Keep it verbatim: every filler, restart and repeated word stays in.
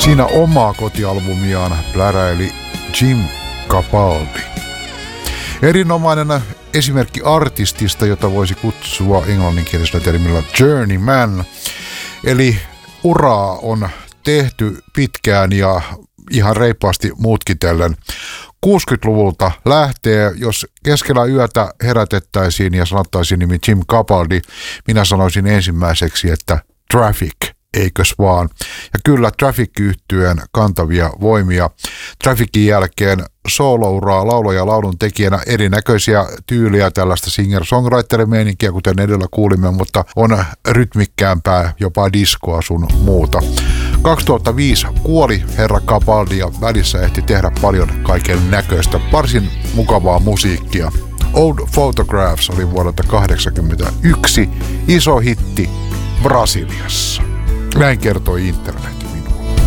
Siinä omaa kotialbumiaan pläräili Jim Capaldi. Erinomainen esimerkki artistista, jota voisi kutsua englanninkielisellä termillä journeyman. Eli uraa on tehty pitkään ja ihan reippaasti mutkitellen. kuusikymmentäluvulta lähtee, jos keskellä yötä herätettäisiin ja sanottaisiin nimi Jim Capaldi, minä sanoisin ensimmäiseksi, että Traffic, eikös vaan. Ja kyllä Traffic-yhtyeen kantavia voimia. Trafficin jälkeen soolouraa laulaja ja laulun tekijänä, erinäköisiä tyyliä, tällaista singer-songwriter-meininkiä, kuten edellä kuulimme, mutta on rytmikkäämpää, jopa diskoa sun muuta. kaksituhattaviisi kuoli herra Capaldi ja välissä ehti tehdä paljon kaiken näköistä, varsin mukavaa musiikkia. Old Photographs oli vuodelta kahdeksankymmentäyksi iso hitti Brasiliassa. Näin kertoi internet.